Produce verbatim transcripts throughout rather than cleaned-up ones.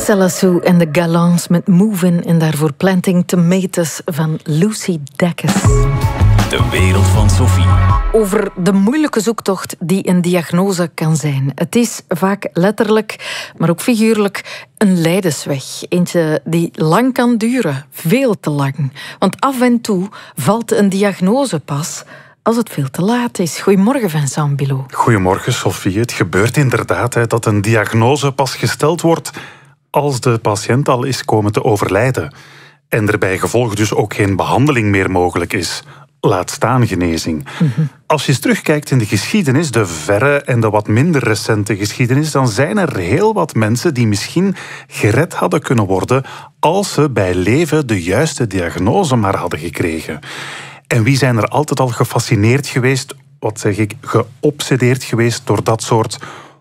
Stella Sue en de Galants met Movin' en daarvoor Planting Tomatoes van Lucy Dacus. De wereld van Sophie. Over de moeilijke zoektocht die een diagnose kan zijn. Het is vaak letterlijk, maar ook figuurlijk, een lijdensweg. Eentje die lang kan duren, veel te lang. Want af en toe valt een diagnose pas als het veel te laat is. Goedemorgen, Vincent Bilot. Goedemorgen, Sophie. Het gebeurt inderdaad hè, dat een diagnose pas gesteld wordt als de patiënt al is komen te overlijden. En er bij gevolg dus ook geen behandeling meer mogelijk is. Laat staan genezing. Mm-hmm. Als je eens terugkijkt in de geschiedenis, de verre en de wat minder recente geschiedenis, dan zijn er heel wat mensen die misschien gered hadden kunnen worden als ze bij leven de juiste diagnose maar hadden gekregen. En wie zijn er altijd al gefascineerd geweest, wat zeg ik, geobsedeerd geweest door dat soort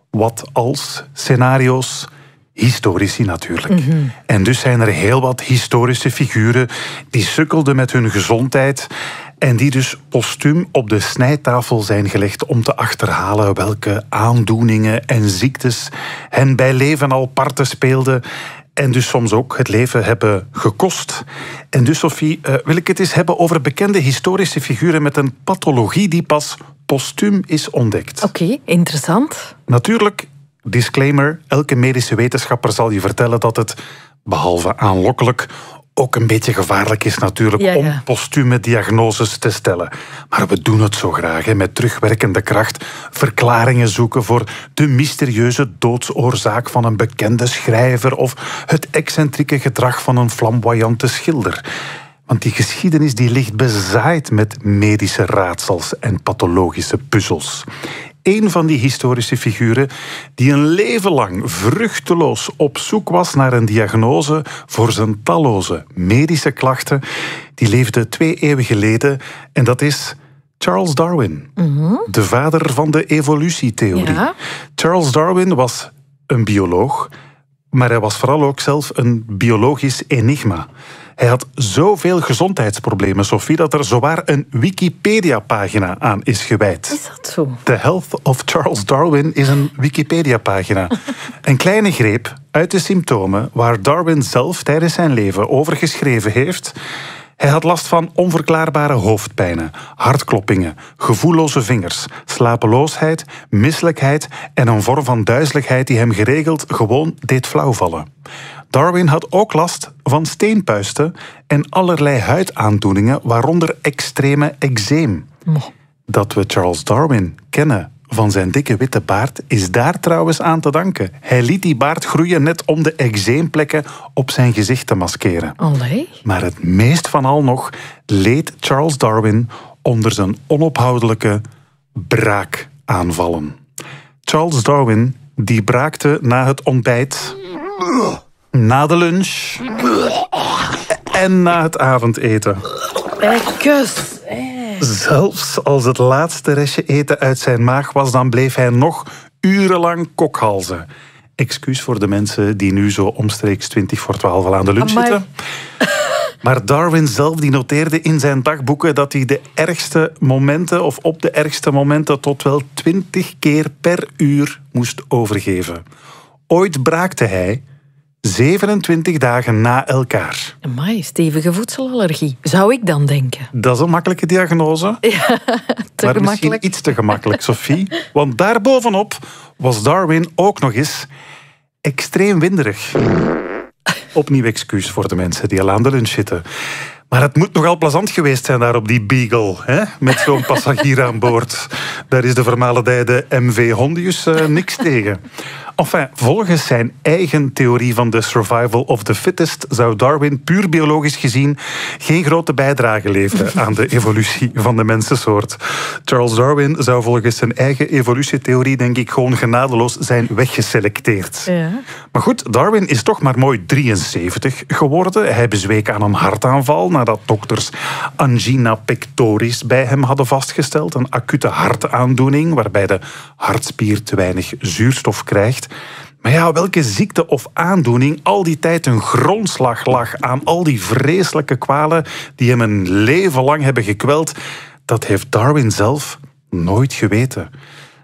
wat-als scenario's? Historici natuurlijk. Mm-hmm. En dus zijn er heel wat historische figuren die sukkelden met hun gezondheid en die dus postuum op de snijtafel zijn gelegd om te achterhalen welke aandoeningen en ziektes hen bij leven al parten speelden en dus soms ook het leven hebben gekost. En dus, Sophie, uh, wil ik het eens hebben over bekende historische figuren met een pathologie die pas postuum is ontdekt. Oké, okay, interessant. Natuurlijk, disclaimer, elke medische wetenschapper zal je vertellen dat het, behalve aanlokkelijk, ook een beetje gevaarlijk is natuurlijk ja, ja. om postume diagnoses te stellen. Maar we doen het zo graag, hè, met terugwerkende kracht. Verklaringen zoeken voor de mysterieuze doodsoorzaak van een bekende schrijver of het excentrieke gedrag van een flamboyante schilder. Want die geschiedenis die ligt bezaaid met medische raadsels en pathologische puzzels. Een van die historische figuren die een leven lang vruchteloos op zoek was naar een diagnose voor zijn talloze medische klachten, die leefde twee eeuwen geleden en dat is Charles Darwin, mm-hmm. de vader van de evolutietheorie. Ja. Charles Darwin was een bioloog, maar hij was vooral ook zelf een biologisch enigma. Hij had zoveel gezondheidsproblemen, Sophie, dat er zowaar een Wikipedia-pagina aan is gewijd. Is dat zo? The Health of Charles Darwin is een Wikipedia-pagina. Een kleine greep uit de symptomen waar Darwin zelf tijdens zijn leven over geschreven heeft. Hij had last van onverklaarbare hoofdpijnen, hartkloppingen, gevoelloze vingers, slapeloosheid, misselijkheid en een vorm van duizeligheid die hem geregeld gewoon deed flauwvallen. Darwin had ook last van steenpuisten en allerlei huidaandoeningen, waaronder extreme eczeem. Oh. Dat we Charles Darwin kennen van zijn dikke witte baard is daar trouwens aan te danken. Hij liet die baard groeien net om de eczeemplekken op zijn gezicht te maskeren. Allee. Maar het meest van al nog leed Charles Darwin onder zijn onophoudelijke braakaanvallen. Charles Darwin die braakte na het ontbijt, na de lunch en na het avondeten. Ekkus. Zelfs als het laatste restje eten uit zijn maag was, dan bleef hij nog urenlang kokhalzen. Excuus voor de mensen die nu zo omstreeks twintig voor twaalf al aan de lunch Amai. zitten. Maar Darwin zelf die noteerde in zijn dagboeken dat hij de ergste momenten, of op de ergste momenten, tot wel twintig keer per uur moest overgeven. Ooit braakte hij zevenentwintig dagen na elkaar. Amai, stevige voedselallergie. Zou ik dan denken? Dat is een makkelijke diagnose. Ja, te maar gemakkelijk. misschien iets te gemakkelijk, Sophie. Want daarbovenop was Darwin ook nog eens extreem winderig. Opnieuw excuus voor de mensen die al aan de lunch zitten. Maar het moet nogal plezant geweest zijn daar op die Beagle, hè? Met zo'n passagier aan boord. Daar is de vermalendijde M V Hondius uh, niks tegen. Enfin, volgens zijn eigen theorie van de survival of the fittest zou Darwin puur biologisch gezien geen grote bijdrage leveren aan de evolutie van de mensensoort. Charles Darwin zou volgens zijn eigen evolutietheorie denk ik gewoon genadeloos zijn weggeselecteerd. Ja. Maar goed, Darwin is toch maar mooi drieënzeventig geworden. Hij bezweek aan een hartaanval nadat dokters angina pectoris bij hem hadden vastgesteld. Een acute hartaandoening waarbij de hartspier te weinig zuurstof krijgt. Maar ja, welke ziekte of aandoening al die tijd een grondslag lag aan al die vreselijke kwalen die hem een leven lang hebben gekweld, dat heeft Darwin zelf nooit geweten.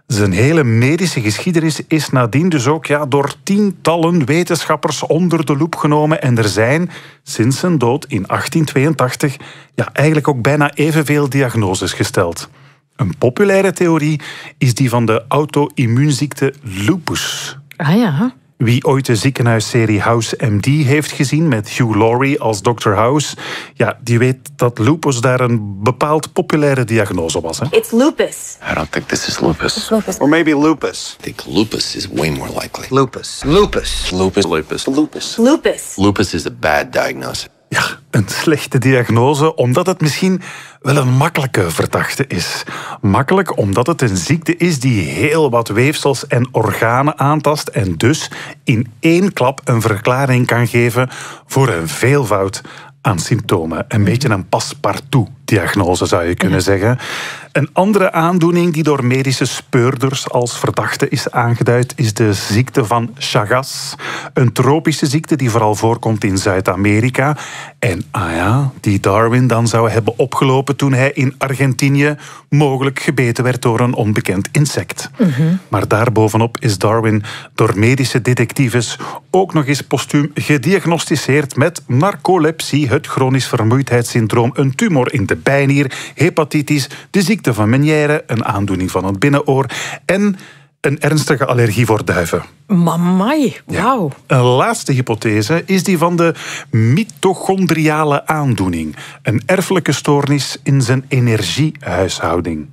Zijn hele medische geschiedenis is nadien dus ook ja, door tientallen wetenschappers onder de loep genomen. En er zijn sinds zijn dood in achttien tweeëntachtig ja, eigenlijk ook bijna evenveel diagnoses gesteld. Een populaire theorie is die van de auto-immuunziekte lupus. Ah ja. Wie ooit de ziekenhuisserie House M D heeft gezien met Hugh Laurie als dokter House, ja, die weet dat lupus daar een bepaald populaire diagnose was. Hè? It's lupus. I don't think this is lupus. It's lupus. Or maybe lupus. I think lupus is way more likely. Lupus. Lupus. Lupus. Lupus. Lupus. Lupus. Lupus is a bad diagnosis. Ja, een slechte diagnose, omdat het misschien wel een makkelijke verdachte is. Makkelijk omdat het een ziekte is die heel wat weefsels en organen aantast en dus in één klap een verklaring kan geven voor een veelvoud aan symptomen. Een beetje een passepartout-diagnose zou je kunnen zeggen. Een andere aandoening die door medische speurders als verdachte is aangeduid is de ziekte van Chagas. Een tropische ziekte die vooral voorkomt in Zuid-Amerika. En ah ja, die Darwin dan zou hebben opgelopen toen hij in Argentinië mogelijk gebeten werd door een onbekend insect. Mm-hmm. Maar daarbovenop is Darwin door medische detectives ook nog eens postuum gediagnosticeerd met narcolepsie, het chronisch vermoeidheidssyndroom, een tumor in de bijnier, hepatitis, de ziekte van Meniere, een aandoening van het binnenoor en een ernstige allergie voor duiven. Mamai, wauw. Ja. Een laatste hypothese is die van de mitochondriale aandoening. Een erfelijke stoornis in zijn energiehuishouding.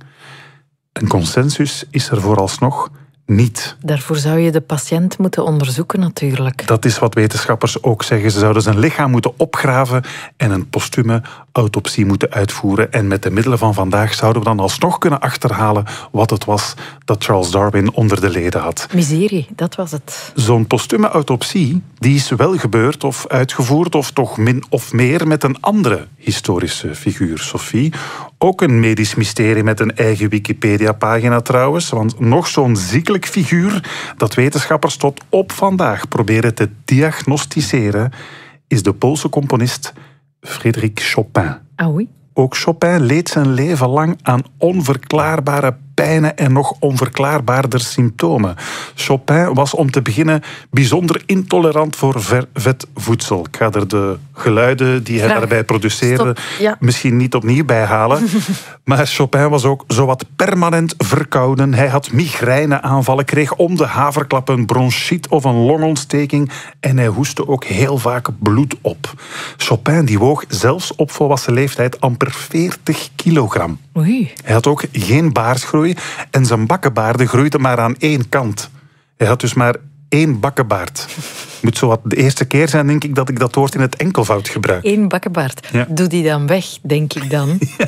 Een consensus is er vooralsnog niet. Daarvoor zou je de patiënt moeten onderzoeken natuurlijk. Dat is wat wetenschappers ook zeggen. Ze zouden zijn lichaam moeten opgraven en een postume autopsie moeten uitvoeren. En met de middelen van vandaag zouden we dan alsnog kunnen achterhalen wat het was dat Charles Darwin onder de leden had. Miserie, dat was het. Zo'n postume autopsie die is wel gebeurd of uitgevoerd of toch min of meer met een andere historische figuur, Sophie. Ook een medisch mysterie met een eigen Wikipedia-pagina trouwens, want nog zo'n ziekelijk figuur dat wetenschappers tot op vandaag proberen te diagnosticeren is de Poolse componist Frédéric Chopin. Ah oui? Ook Chopin leed zijn leven lang aan onverklaarbare pijnen en nog onverklaarbaarder symptomen. Chopin was om te beginnen bijzonder intolerant voor vet voedsel. Ik ga er de geluiden die hij Graag. daarbij produceerde Ja. misschien niet opnieuw bijhalen. Maar Chopin was ook zowat permanent verkouden. Hij had migraineaanvallen, kreeg om de haverklap een bronchiet of een longontsteking en hij hoestte ook heel vaak bloed op. Chopin die woog zelfs op volwassen leeftijd amper veertig kilogram. Oei. Hij had ook geen baardgroei en zijn bakkenbaarden groeiden maar aan één kant. Hij had dus maar één bakkenbaard. Moet zo wat de eerste keer zijn, denk ik, dat ik dat woord in het enkelvoud gebruik. Eén bakkenbaard. Ja. Doe die dan weg, denk ik dan. Ja.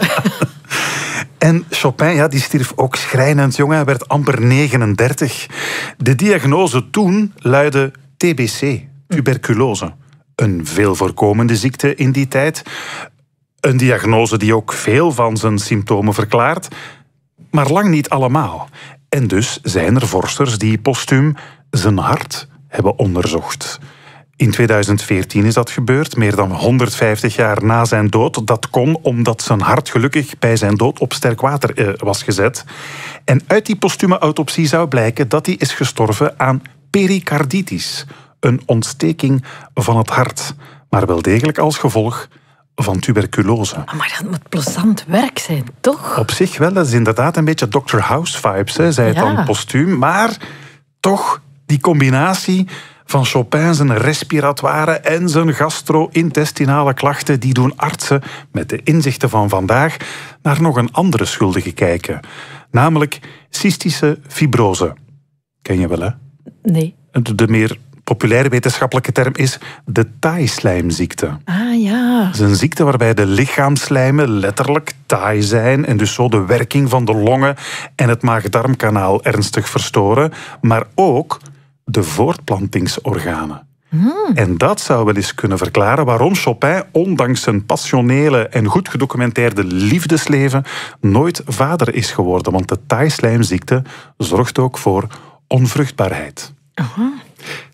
En Chopin, ja, die stierf ook schrijnend jong. Hij werd amper negenendertig. De diagnose toen luidde T B C, tuberculose. Een veel voorkomende ziekte in die tijd. Een diagnose die ook veel van zijn symptomen verklaart, maar lang niet allemaal. En dus zijn er vorsters die postuum zijn hart hebben onderzocht. In tweeduizend veertien is dat gebeurd, meer dan honderdvijftig jaar na zijn dood. Dat kon omdat zijn hart gelukkig bij zijn dood op sterk water eh, was gezet. En uit die postume autopsie zou blijken dat hij is gestorven aan pericarditis, een ontsteking van het hart, maar wel degelijk als gevolg van tuberculose. Oh, maar dat moet plezant werk zijn, toch? Op zich wel, dat is inderdaad een beetje dokter House vibes, hè, zei het Ja. dan postuum. Maar toch, die combinatie van Chopin zijn respiratoire en zijn gastro-intestinale klachten, die doen artsen met de inzichten van vandaag naar nog een andere schuldige kijken. Namelijk cystische fibrose. Ken je wel, hè? Nee. De meer populaire wetenschappelijke term is de taaislijmziekte. Ah ja. Het is een ziekte waarbij de lichaamslijmen letterlijk taai zijn en dus zo de werking van de longen en het maag-darmkanaal ernstig verstoren, maar ook de voortplantingsorganen. Hmm. En dat zou wel eens kunnen verklaren waarom Chopin, ondanks zijn passionele en goed gedocumenteerde liefdesleven, nooit vader is geworden. Want de taaislijmziekte zorgt ook voor onvruchtbaarheid. Aha. Het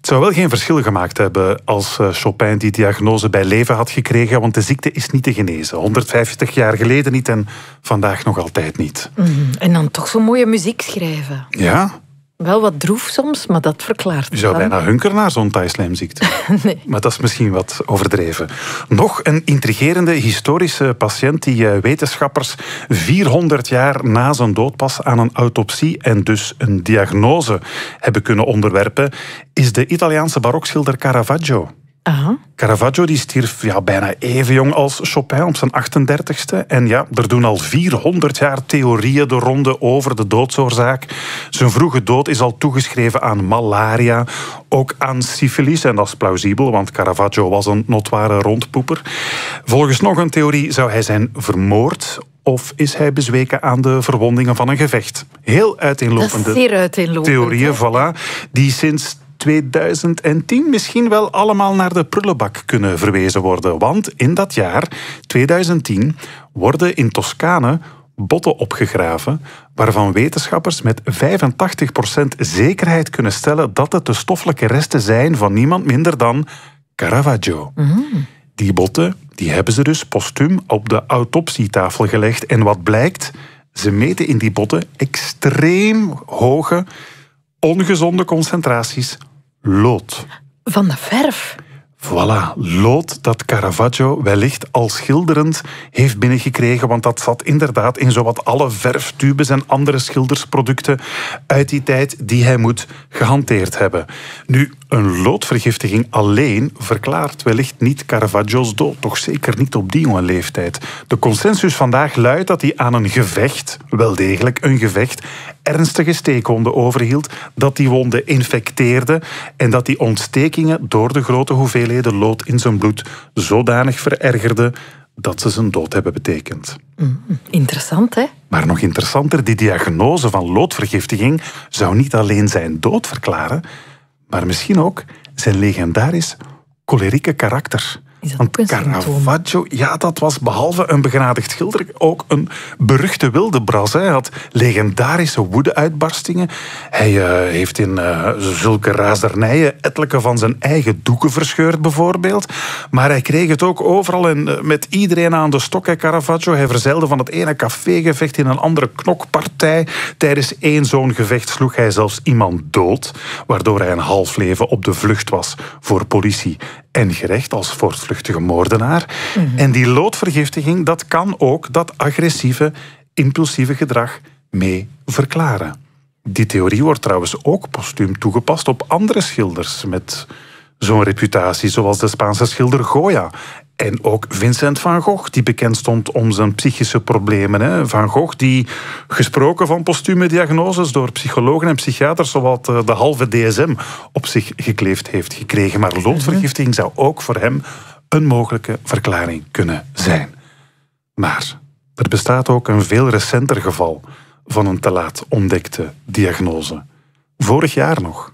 Het zou wel geen verschil gemaakt hebben als Chopin die diagnose bij leven had gekregen, want de ziekte is niet te genezen. honderdvijftig jaar geleden niet en vandaag nog altijd niet. Mm, en dan toch zo mooie muziek schrijven. Ja. Wel wat droef soms, maar dat verklaart. Je zou dan. bijna hunkeren naar zo'n Thai-slijmziekte. Nee. Maar dat is misschien wat overdreven. Nog een intrigerende historische patiënt die wetenschappers vierhonderd jaar na zijn dood pas aan een autopsie en dus een diagnose hebben kunnen onderwerpen, is de Italiaanse barokschilder Caravaggio. Aha. Caravaggio die stierf ja, bijna even jong als Chopin op zijn achtendertigste. En ja, er doen al vierhonderd jaar theorieën de ronde over de doodsoorzaak. Zijn vroege dood is al toegeschreven aan malaria, ook aan syfilis. En dat is plausibel, want Caravaggio was een notoire rondpoeper. Volgens nog een theorie zou hij zijn vermoord, of is hij bezweken aan de verwondingen van een gevecht. Heel uiteenlopende Dat is zeer uiteenlopend, theorieën, hè? voilà, die sinds tweeduizend tien misschien wel allemaal naar de prullenbak kunnen verwezen worden. Want in dat jaar, tweeduizend tien, worden in Toscane botten opgegraven waarvan wetenschappers met vijfentachtig procent zekerheid kunnen stellen dat het de stoffelijke resten zijn van niemand minder dan Caravaggio. Mm. Die botten die hebben ze dus postuum op de autopsietafel gelegd. En wat blijkt? Ze meten in die botten extreem hoge, ongezonde concentraties lood. Van de verf. Voilà, lood dat Caravaggio wellicht al schilderend heeft binnengekregen, want dat zat inderdaad in zowat alle verftubes en andere schildersproducten uit die tijd die hij moet gehanteerd hebben. Nu, een loodvergiftiging alleen verklaart wellicht niet Caravaggio's dood, toch zeker niet op die jonge leeftijd. De consensus vandaag luidt dat hij aan een gevecht, wel degelijk een gevecht, ernstige steekwonden overhield, dat die wonden infecteerde en dat die ontstekingen door de grote hoeveelheden lood in zijn bloed zodanig verergerden dat ze zijn dood hebben betekend. Mm, interessant, hè? Maar nog interessanter, die diagnose van loodvergiftiging zou niet alleen zijn dood verklaren, maar misschien ook zijn legendarisch cholerieke karakter. Is dat Want ook een symptoom? Caravaggio, ja, dat was behalve een begenadigd schilder ook een beruchte wildebras. Hij had legendarische woedeuitbarstingen. Hij uh, heeft in uh, zulke razernijen ettelijke van zijn eigen doeken verscheurd, bijvoorbeeld. Maar hij kreeg het ook overal en uh, met iedereen aan de stok, hè, Caravaggio. Hij verzeilde van het ene cafégevecht in een andere knokpartij. Tijdens één zo'n gevecht sloeg hij zelfs iemand dood, waardoor hij een half leven op de vlucht was voor politie en gerecht als voortvluchtige moordenaar. Mm-hmm. En die loodvergiftiging, dat kan ook dat agressieve, impulsieve gedrag mee verklaren. Die theorie wordt trouwens ook postuum toegepast op andere schilders met zo'n reputatie, zoals de Spaanse schilder Goya. En ook Vincent van Gogh, die bekend stond om zijn psychische problemen. Hè. Van Gogh, die gesproken van postume diagnoses door psychologen en psychiaters zowat de halve D S M op zich gekleefd heeft gekregen. Maar loodvergiftiging zou ook voor hem een mogelijke verklaring kunnen zijn. Maar er bestaat ook een veel recenter geval van een te laat ontdekte diagnose. Vorig jaar nog.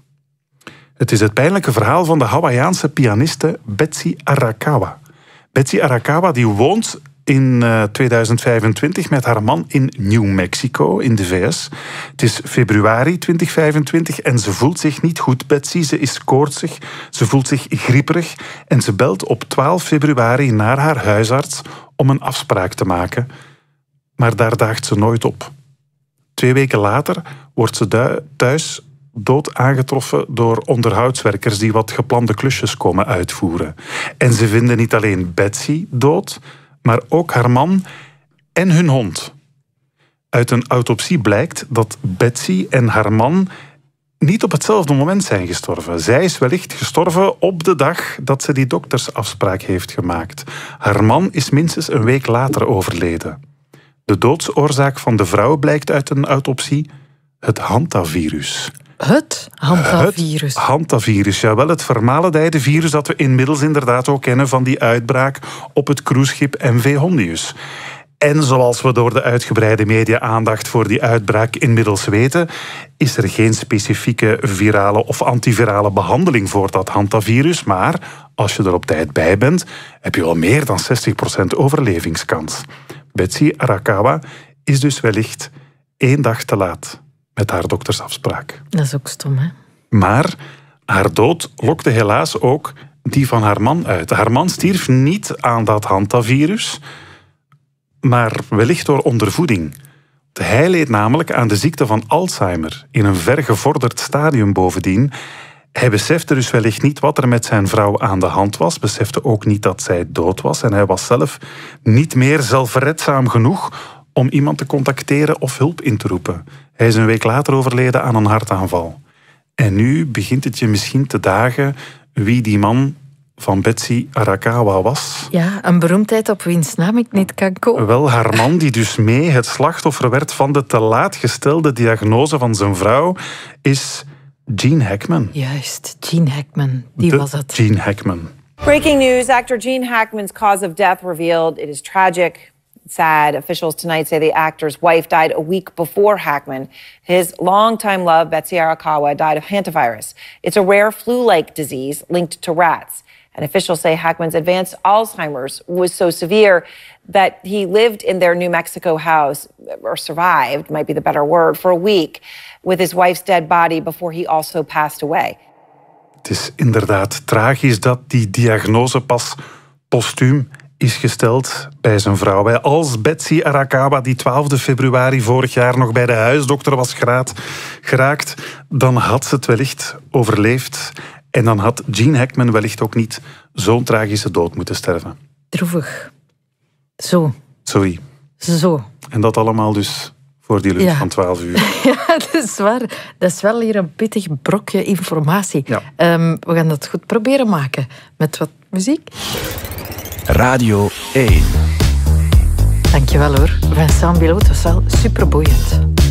Het is het pijnlijke verhaal van de Hawaïaanse pianiste Betsy Arakawa. Betsy Arakawa die woont in uh, tweeduizend vijfentwintig met haar man in New Mexico in de V S. Het is februari twintig vijfentwintig en ze voelt zich niet goed, Betsy. Ze is koortsig, ze voelt zich grieperig en ze belt op twaalf februari naar haar huisarts om een afspraak te maken. Maar daar daagt ze nooit op. Twee weken later wordt ze thuis dood aangetroffen door onderhoudswerkers die wat geplande klusjes komen uitvoeren. En ze vinden niet alleen Betsy dood, maar ook haar man en hun hond. Uit een autopsie blijkt dat Betsy en haar man niet op hetzelfde moment zijn gestorven. Zij is wellicht gestorven op de dag dat ze die doktersafspraak heeft gemaakt. Haar man is minstens een week later overleden. De doodsoorzaak van de vrouw blijkt uit een autopsie het hantavirus. Het hantavirus. Het hantavirus, jawel, het vermalendijde virus dat we inmiddels inderdaad ook kennen van die uitbraak op het cruiseschip M V Hondius. En zoals we door de uitgebreide media-aandacht voor die uitbraak inmiddels weten, is er geen specifieke virale of antivirale behandeling voor dat hantavirus, maar als je er op tijd bij bent, heb je wel meer dan zestig procent overlevingskans. Betsy Arakawa is dus wellicht één dag te laat met haar doktersafspraak. Dat is ook stom, hè? Maar Haar dood lokte helaas ook die van haar man uit. Haar man stierf niet aan dat hantavirus, maar wellicht door ondervoeding. Hij leed namelijk aan de ziekte van Alzheimer, in een vergevorderd stadium bovendien. Hij besefte dus wellicht niet wat er met zijn vrouw aan de hand was, besefte ook niet dat zij dood was en hij was zelf niet meer zelfredzaam genoeg om iemand te contacteren of hulp in te roepen. Hij is een week later overleden aan een hartaanval. En nu begint het je misschien te dagen wie die man van Betsy Arakawa was. Ja, een beroemdheid op wiens naam ik niet kan komen. Wel, haar man die dus mee het slachtoffer werd van de te laat gestelde diagnose van zijn vrouw, is Gene Hackman. Juist, Gene Hackman, die de was het. Gene Hackman. Breaking news, actor Gene Hackman's cause of death revealed. It is tragic. Sad. Officials tonight say the actor's wife died a week before Hackman. His longtime love, Betsy Arakawa, died of hantavirus. It's a rare flu-like disease linked to rats. And officials say Hackman's advanced Alzheimer's was so severe that he lived in their New Mexico house, or survived, might be the better word, for a week with his wife's dead body before he also passed away. Het is inderdaad tragisch dat die diagnose pas postuum is gesteld bij zijn vrouw. Als Betsy Arakawa die twaalfde februari vorig jaar nog bij de huisdokter was geraad, geraakt, dan had ze het wellicht overleefd. En dan had Gene Hackman wellicht ook niet zo'n tragische dood moeten sterven. Droevig. Zo. Sorry. Zo. En dat allemaal dus voor die lunch Ja. van twaalf uur. Ja, dat is waar. Dat is wel hier een pittig brokje informatie. Ja. Um, we gaan dat goed proberen maken met wat muziek. Radio één. Dankjewel hoor. Vincent Bilot was wel superboeiend.